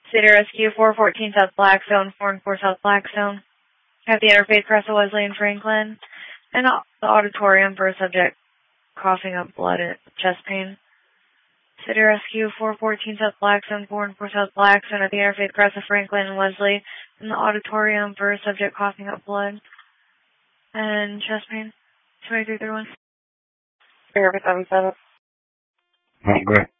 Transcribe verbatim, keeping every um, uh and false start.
City Rescue four fourteen South Blackstone, four and four South Blackstone. Have the Interfaith Crest of Wesley and Franklin. And the auditorium for a subject coughing up blood and chest pain. City Rescue four fourteen South Blackstone, four and four South Blackstone at the Interfaith Crest of Franklin and Wesley. In the auditorium for a subject coughing up blood and chest pain. twenty-three thirty-one. Air seven seven. Okay.